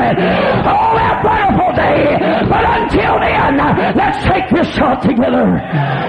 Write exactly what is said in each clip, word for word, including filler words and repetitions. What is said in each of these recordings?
tonight. Oh, that wonderful day. But until then, let's take this shot together.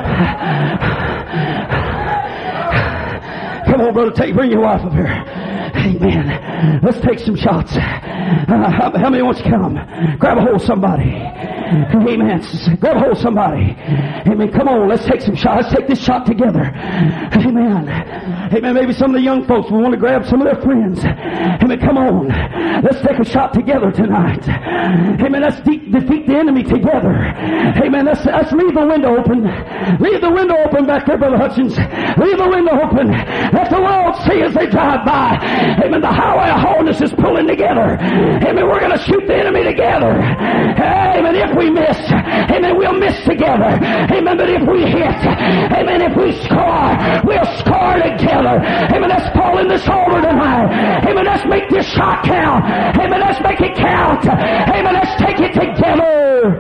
Come on, Brother Tate, bring your wife up here. Amen. Let's take some shots. Uh, how, how many wants to come? Grab a hold of somebody. Amen. Grab a hold of somebody. Amen. Come on, let's take some shots. Let's take this shot together. Amen. Amen. Maybe some of the young folks will want to grab some of their friends. Amen. Come on. Let's take a shot together tonight. Amen. Let's de- defeat the enemy together. Amen. Let's, let's leave the window open. Leave the window open back there, Brother Hutchins. Leave the window open. Let the world see as they drive by. Amen. The highway of holiness is pulling together. Amen. We're going to shoot the enemy together. Amen. If we miss, amen, we'll miss together. Amen. But if we hit, amen, if we score, we'll score together. Amen. Let's fall in this altar tonight. Amen. Let's make this shot count. Amen. Let's make it count. Amen. Let's take it together.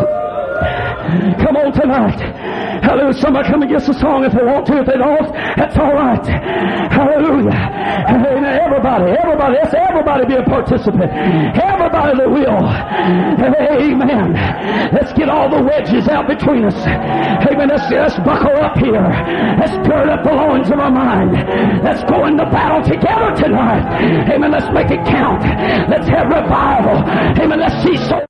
Come on tonight. Hallelujah. Somebody come and get us a song if they want to. If they don't, that's all right. Hallelujah. Amen. Everybody, everybody, let's everybody be a participant. Everybody that will. Amen. Let's get all the wedges out between us. Amen. Let's, let's buckle up here. Let's gird up the loins of our mind. Let's go into battle together tonight. Amen. Let's make it count. Let's have revival. Amen. Let's see so.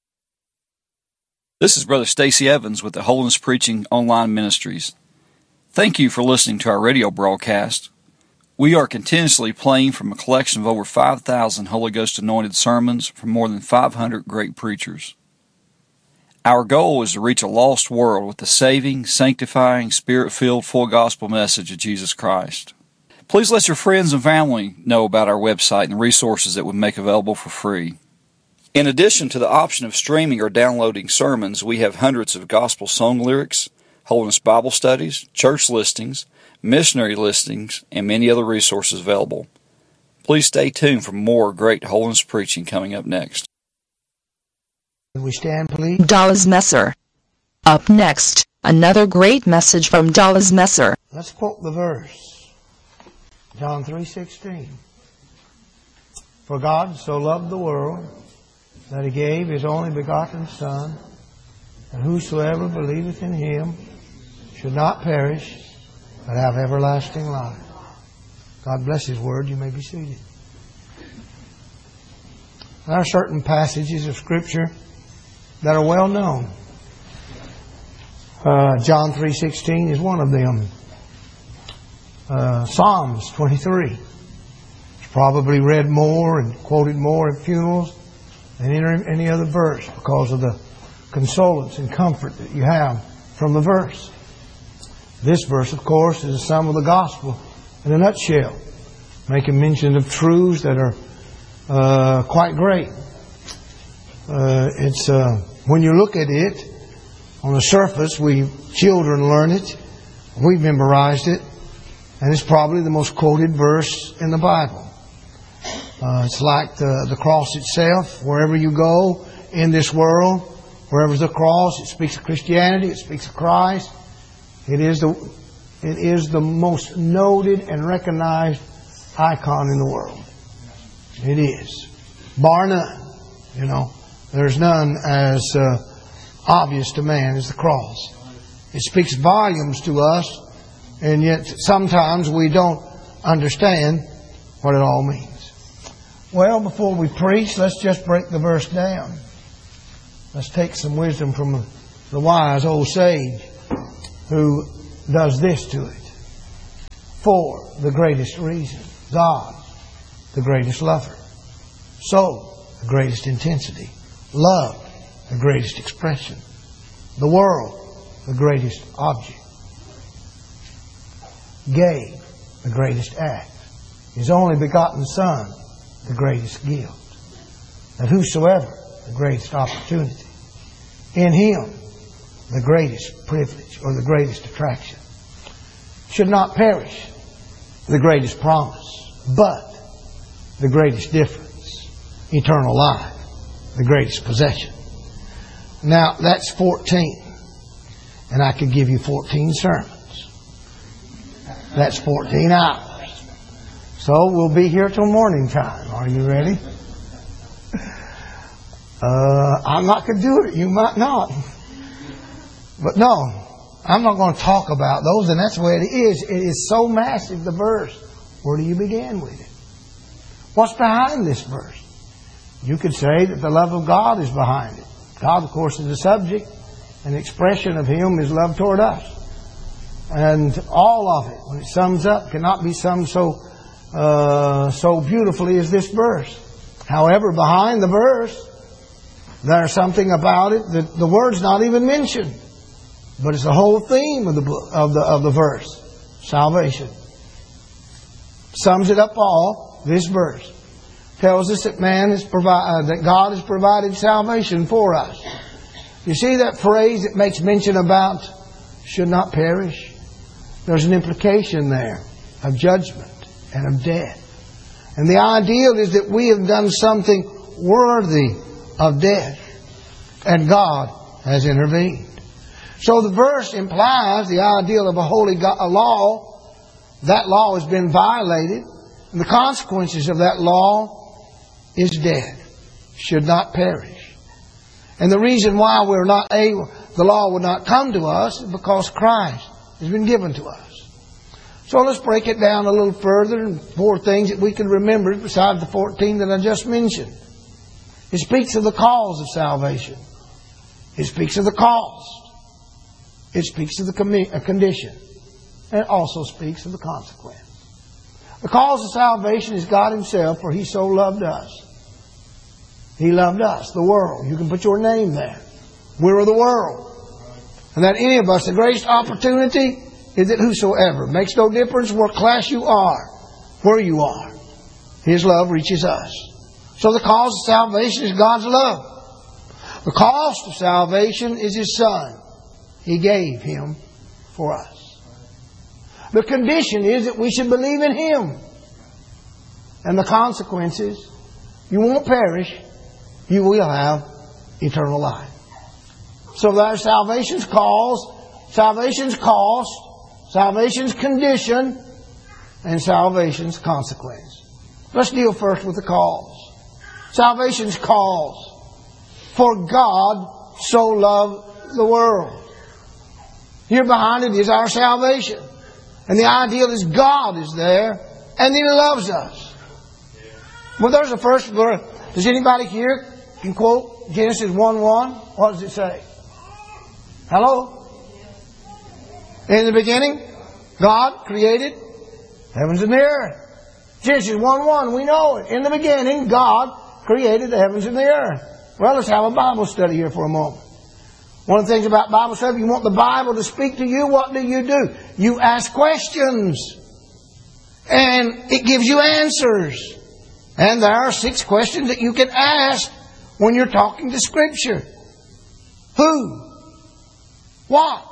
This is Brother Stacy Evans with the Holiness Preaching Online Ministries. Thank you for listening to our radio broadcast. We are continuously playing from a collection of over five thousand Holy Ghost anointed sermons from more than five hundred great preachers. Our goal is to reach a lost world with the saving, sanctifying, Spirit-filled, full gospel message of Jesus Christ. Please let your friends and family know about our website and the resources that we make available for free. In addition to the option of streaming or downloading sermons, we have hundreds of gospel song lyrics, Holiness Bible studies, church listings, missionary listings, and many other resources available. Please stay tuned for more great holiness preaching coming up next. We stand, please. Dallas Messer. Up next, another great message from Dallas Messer. Let's quote the verse. John three sixteen. For God so loved the world that He gave His only begotten Son, and whosoever believeth in Him should not perish, but have everlasting life. God bless His Word. You may be seated. There are certain passages of Scripture that are well known. Uh, John three sixteen is one of them. Uh, Psalms twenty-three. It's probably read more and quoted more at funerals than any other verse because of the consolence and comfort that you have from the verse. This verse, of course, is a sum of the gospel in a nutshell, making mention of truths that are uh, quite great. Uh, it's uh, when you look at it on the surface, we children learn it, we've memorized it, and it's probably the most quoted verse in the Bible. Uh, it's like the, the cross itself. Wherever you go in this world, wherever's the cross, it speaks of Christianity, it speaks of Christ. It is the it is the most noted and recognized icon in the world. It is. Bar none. You know, there's none as uh, obvious to man as the cross. It speaks volumes to us, and yet sometimes we don't understand what it all means. Well, before we preach, let's just break the verse down. Let's take some wisdom from the wise old sage who does this to it. For the greatest reason. God, the greatest lover. Soul, the greatest intensity. Love, the greatest expression. The world, the greatest object. Gave, the greatest act. His only begotten Son, the greatest gift. That whosoever, the greatest opportunity. In Him, the greatest privilege or the greatest attraction. Should not perish, the greatest promise, but the greatest difference, eternal life, the greatest possession. Now, that's fourteen. And I could give you fourteen sermons. That's fourteen hours. So we'll be here till morning time. Are you ready? Uh, I'm not going to do it. You might not. But no, I'm not going to talk about those, and that's the way it is. It is so massive, the verse. Where do you begin with it? What's behind this verse? You could say that the love of God is behind it. God, of course, is the subject. An expression of Him is love toward us. And all of it, when it sums up, cannot be summed so uh, so beautifully as this verse. However, behind the verse, there's something about it that the word's not even mentioned. But it's the whole theme of the book, of the of the verse. Salvation. Sums it up all, this verse. Tells us that man is provi- uh, that God has provided salvation for us. You see that phrase that makes mention about should not perish? There's an implication there of judgment and of death. And the ideal is that we have done something worthy of death. And God has intervened. So the verse implies the ideal of a holy God, a law. That law has been violated. And the consequences of that law is death. Should not perish. And the reason why we're not able, the law would not come to us is because Christ has been given to us. So let's break it down a little further and four things that we can remember besides the fourteen that I just mentioned. It speaks of the cause of salvation. It speaks of the cost. It speaks of the condition. And it also speaks of the consequence. The cause of salvation is God Himself, for He so loved us. He loved us, the world. You can put your name there. We're the world. And that any of us, the greatest opportunity is that whosoever. Makes no difference what class you are, where you are. His love reaches us. So the cause of salvation is God's love. The cost of salvation is His Son. He gave Him for us. The condition is that we should believe in Him. And the consequences, you won't perish. You will have eternal life. So there's salvation's cause, salvation's cost, salvation's condition, and salvation's consequence. Let's deal first with the cause. Salvation's cause. For God so loved the world. Here behind it is our salvation. And the ideal is God is there, and He loves us. Well, there's the first verse. Does anybody here can quote Genesis one one? What does it say? Hello? In the beginning, God created heavens and the earth. Genesis one one, we know it. In the beginning, God created the heavens and the earth. Well, let's have a Bible study here for a moment. One of the things about Bible study, if you want the Bible to speak to you, what do you do? You ask questions. And it gives you answers. And there are six questions that you can ask when you're talking to Scripture. Who? What?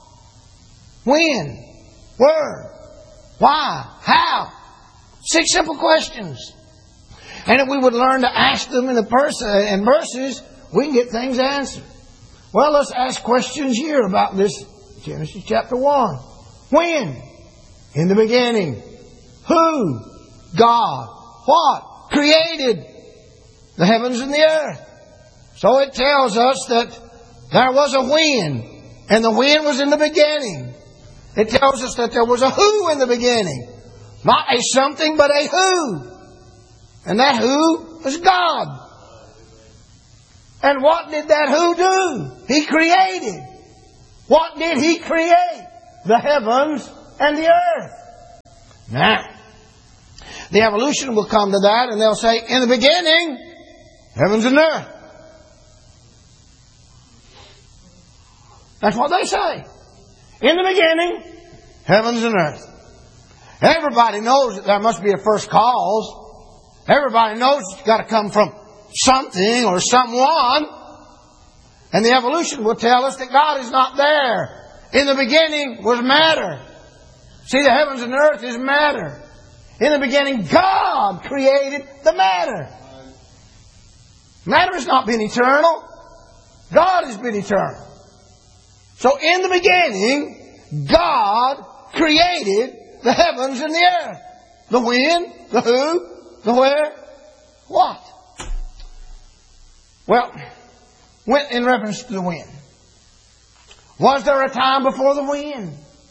When? Where? Why? How? Six simple questions. And if we would learn to ask them in the pers- in verses, we can get things answered. Well, let's ask questions here about this. Genesis chapter one. When? In the beginning. Who? God. What? Created the heavens and the earth. So it tells us that there was a when. And the when was in the beginning. It tells us that there was a who in the beginning. Not a something, but a who. And that who was God. And what did that who do? He created. What did He create? The heavens and the earth. Now, the evolution will come to that and they'll say, in the beginning, heavens and earth. That's what they say. In the beginning, heavens and earth. Everybody knows that there must be a first cause. Everybody knows it's got to come from something or someone. And the evolution will tell us that God is not there. In the beginning was matter. See, the heavens and earth is matter. In the beginning, God created the matter. Matter has not been eternal. God has been eternal. So in the beginning, God created the heavens and the earth. The when, the who, the where, what. Well, when, in reference to the wind, was there a time before the wind?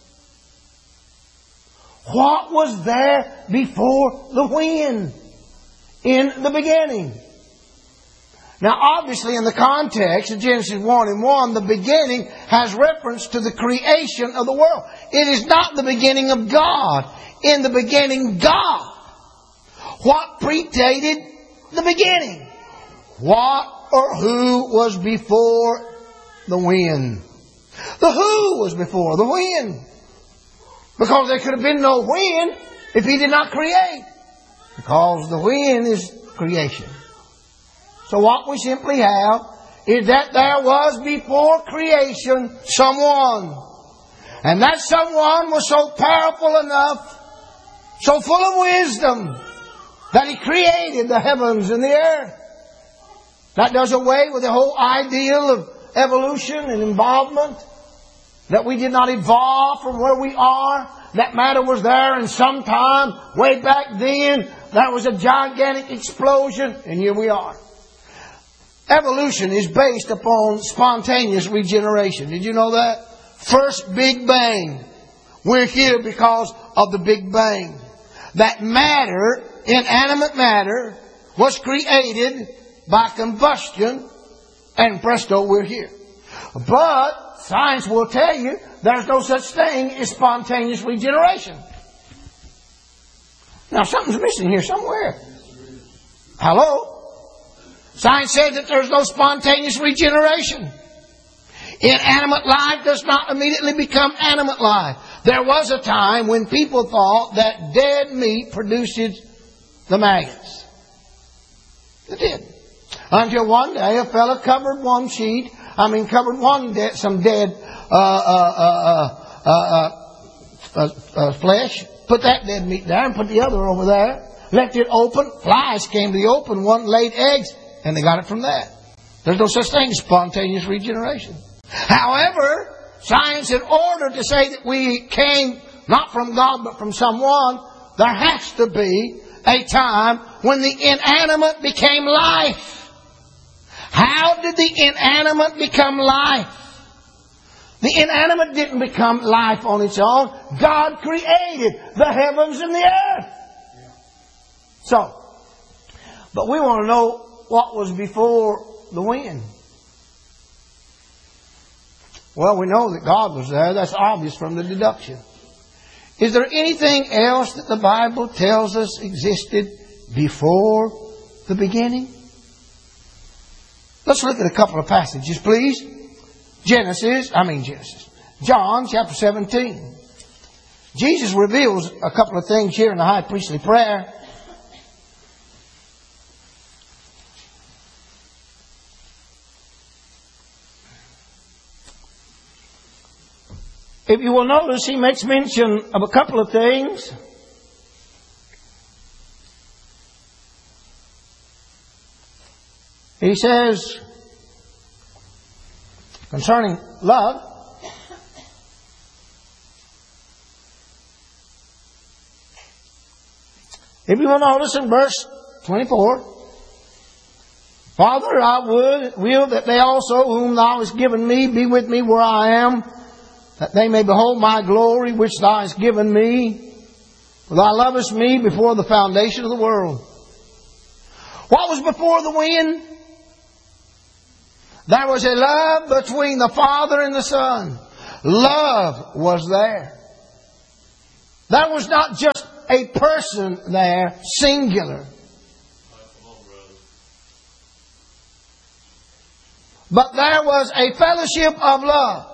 What was there before the wind in the beginning? Now, obviously, in the context of Genesis one and one, the beginning has reference to the creation of the world. It is not the beginning of God. In the beginning, God. What predated the beginning? What or who was before the wind? The who was before the wind. Because there could have been no wind if He did not create. Because the wind is creation. So what we simply have is that there was before creation someone. And that someone was so powerful enough, so full of wisdom, that He created the heavens and the earth. That does away with the whole ideal of evolution and involvement. That we did not evolve from where we are. That matter was there, and sometime way back then there was a gigantic explosion, and here we are. Evolution is based upon spontaneous regeneration. Did you know that? First Big Bang. We're here because of the Big Bang. That matter, inanimate matter, was created by combustion, and presto, we're here. But science will tell you there's no such thing as spontaneous regeneration. Now, something's missing here somewhere. Hello? Science says that there's no spontaneous regeneration. Inanimate life does not immediately become animate life. There was a time when people thought that dead meat produces the maggots. It did. Until one day a fellow covered one sheet, I mean covered one de- some dead uh, uh, uh, uh, uh, uh, uh, flesh, put that dead meat there and put the other over there, left it open, flies came to the open one, laid eggs, and they got it from that. There's no such thing as spontaneous regeneration. However, science, in order to say that we came not from God but from someone, there has to be a time when the inanimate became life. How did the inanimate become life? The inanimate didn't become life on its own. God created the heavens and the earth. So, but we want to know what was before the wind. Well, we know that God was there. That's obvious from the deduction. Is there anything else that the Bible tells us existed before the beginning? Let's look at a couple of passages, please. Genesis, I mean Genesis. John chapter seventeen. Jesus reveals a couple of things here in the high priestly prayer. If you will notice, he makes mention of a couple of things. He says, concerning love, if you will notice in verse twenty-four, Father, I would, will that they also whom Thou hast given me be with me where I am, that they may behold my glory which Thou hast given me. For Thou lovest me before the foundation of the world. What was before the wind? There was a love between the Father and the Son. Love was there. There was not just a person there, singular. But there was a fellowship of love.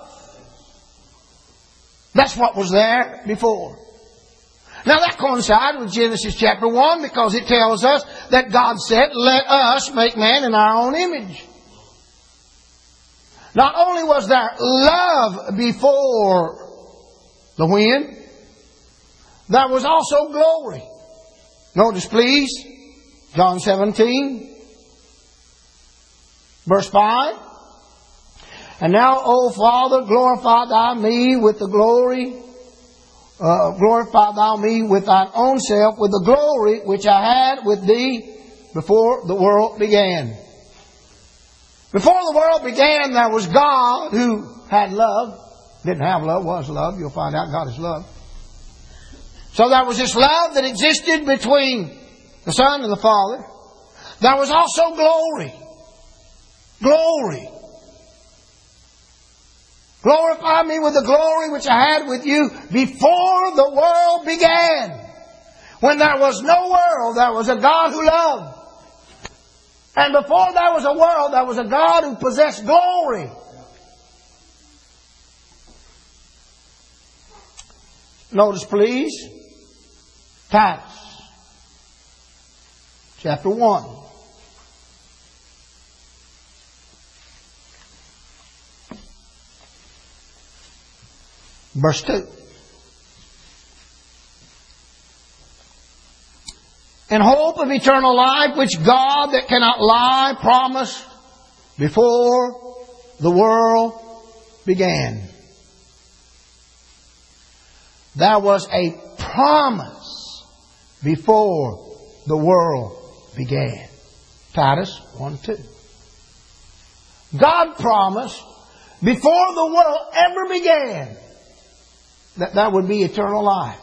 That's what was there before. Now that coincides with Genesis chapter one because it tells us that God said, let us make man in our own image. Not only was there love before the wind, there was also glory. Notice please, John seventeen, verse five. And now, O Father, glorify Thou me with the glory, uh, glorify Thou me with Thine own self, with the glory which I had with Thee before the world began. Before the world began, there was God who had love. Didn't have love, was love. You'll find out God is love. So there was this love that existed between the Son and the Father. There was also glory. Glory. Glorify me with the glory which I had with you before the world began. When there was no world, there was a God who loved. And before there was a world, there was a God who possessed glory. Notice, please, Titus, chapter one. Verse two. In hope of eternal life, which God that cannot lie promised before the world began. There was a promise before the world began. Titus one two. God promised before the world ever began that there would be eternal life.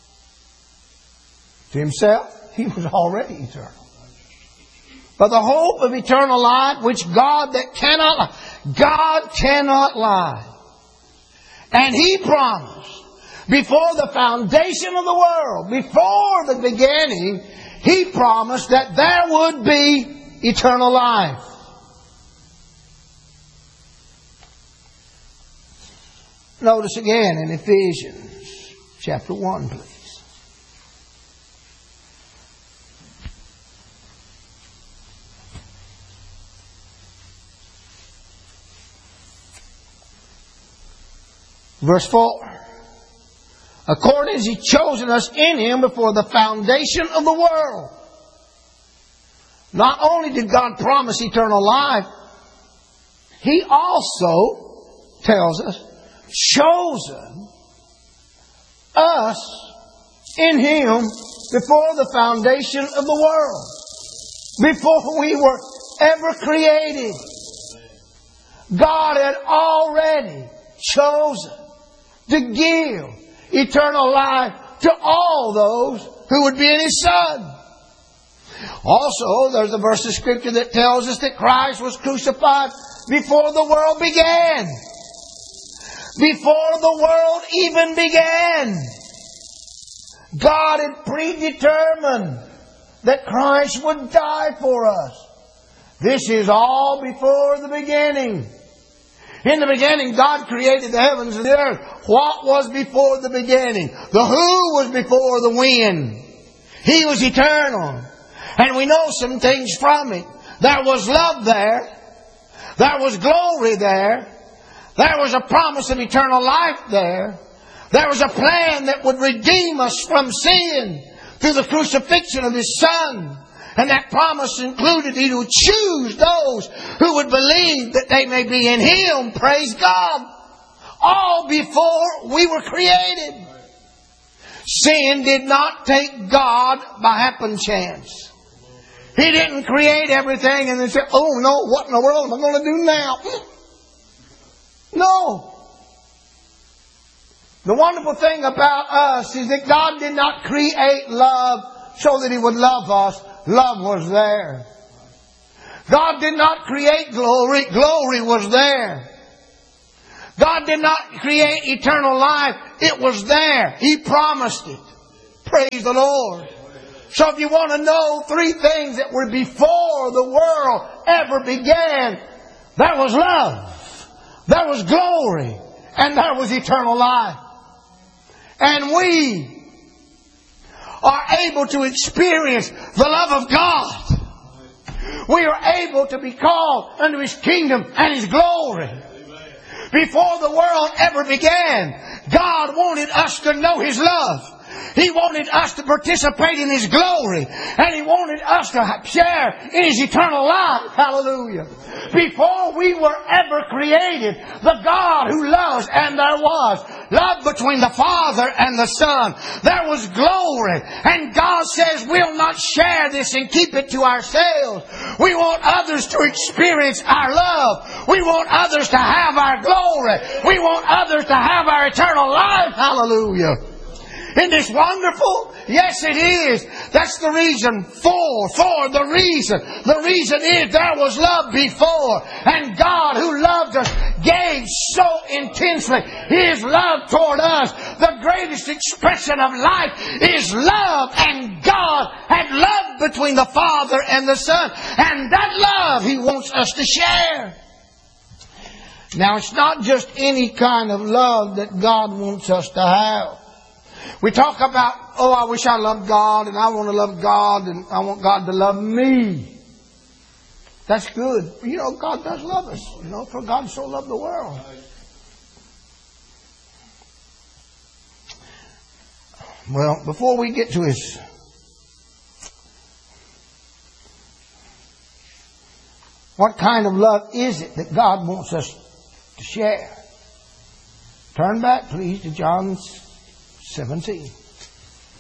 To Himself, He was already eternal. But the hope of eternal life, which God that cannot lie, God cannot lie. And He promised before the foundation of the world, before the beginning, He promised that there would be eternal life. Notice again in Ephesians chapter one, please. Verse four. According as He chosen us in Him before the foundation of the world. Not only did God promise eternal life, He also tells us, chosen us in Him before the foundation of the world. Before we were ever created. God had already chosen to give eternal life to all those who would be in His Son. Also, there's a verse of Scripture that tells us that Christ was crucified before the world began. Before the world even began. God had predetermined that Christ would die for us. This is all before the beginning. In the beginning, God created the heavens and the earth. What was before the beginning? The who was before the when. He was eternal. And we know some things from it. There was love there. There was glory there. There was a promise of eternal life there. There was a plan that would redeem us from sin through the crucifixion of His Son. And that promise included He would choose those who would believe that they may be in Him. Praise God. All before we were created. Sin did not take God by happen chance. He didn't create everything and then say, oh no, what in the world am I going to do now? No. The wonderful thing about us is that God did not create love so that He would love us. Love was there. God did not create glory. Glory was there. God did not create eternal life. It was there. He promised it. Praise the Lord. So if you want to know three things that were before the world ever began, there was love, there was glory, and there was eternal life. And we are able to experience the love of God. We are able to be called unto His kingdom and His glory. Before the world ever began, God wanted us to know His love. He wanted us to participate in His glory. And He wanted us to share in His eternal life. Hallelujah. Before we were ever created, the God who loves, and there was love between the Father and the Son. There was glory. And God says we'll not share this and keep it to ourselves. We want others to experience our love. We want others to have our glory. We want others to have our eternal life. Hallelujah. Isn't this wonderful? Yes, it is. That's the reason for, for the reason. The reason is there was love before. And God, who loved us, gave so intensely His love toward us. The greatest expression of life is love. And God had love between the Father and the Son. And that love He wants us to share. Now, it's not just any kind of love that God wants us to have. We talk about, oh, I wish I loved God, and I want to love God, and I want God to love me. That's good. You know, God does love us. You know, for God so loved the world. Well, before we get to His what kind of love is it that God wants us to share? Turn back, please, to John seventeen.